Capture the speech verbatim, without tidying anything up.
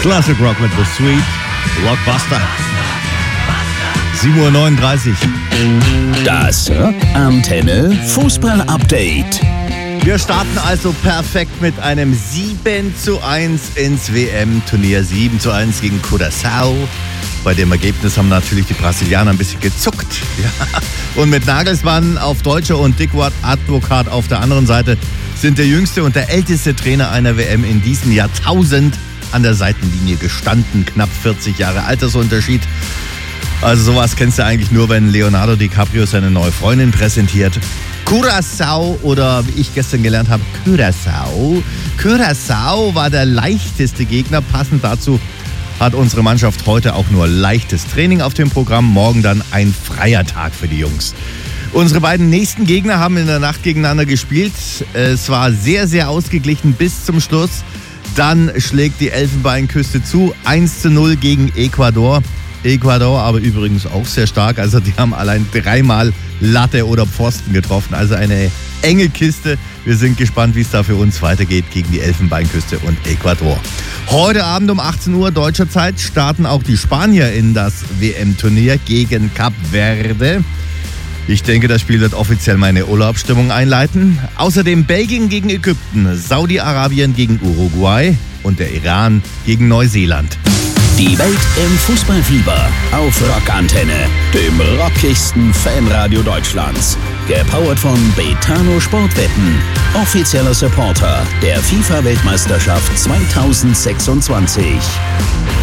Classic Rock mit The Sweet Rockbuster. sieben Uhr neununddreißig. Das Rockantenne Fußball-Update. Wir starten also perfekt mit einem sieben zu eins ins W M-Turnier. sieben zu eins gegen Curaçao. Bei dem Ergebnis haben natürlich die Brasilianer ein bisschen gezuckt. Ja. Und mit Nagelsmann auf Deutscher und Dick Advokat auf der anderen Seite sind der jüngste und der älteste Trainer einer W M in diesem Jahrtausend an der Seitenlinie gestanden. Knapp vierzig Jahre Altersunterschied. Also sowas kennst du eigentlich nur, wenn Leonardo DiCaprio seine neue Freundin präsentiert. Curaçao oder wie ich gestern gelernt habe, Curaçao. Curaçao war der leichteste Gegner. Passend dazu hat unsere Mannschaft heute auch nur leichtes Training auf dem Programm. Morgen dann ein freier Tag für die Jungs. Unsere beiden nächsten Gegner haben in der Nacht gegeneinander gespielt. Es war sehr, sehr ausgeglichen bis zum Schluss. Dann schlägt die Elfenbeinküste zu. eins zu null gegen Ecuador. Ecuador aber übrigens auch sehr stark. Also die haben allein dreimal Latte oder Pfosten getroffen. Also eine enge Kiste. Wir sind gespannt, wie es da für uns weitergeht gegen die Elfenbeinküste und Ecuador. Heute Abend um achtzehn Uhr deutscher Zeit starten auch die Spanier in das W M-Turnier gegen Kap Verde. Ich denke, das Spiel wird offiziell meine Urlaubsstimmung einleiten. Außerdem Belgien gegen Ägypten, Saudi-Arabien gegen Uruguay und der Iran gegen Neuseeland. Die Welt im Fußballfieber auf Rockantenne, dem rockigsten Fanradio Deutschlands. Gepowert von Betano Sportwetten, offizieller Supporter der FIFA-Weltmeisterschaft zweitausendsechsundzwanzig.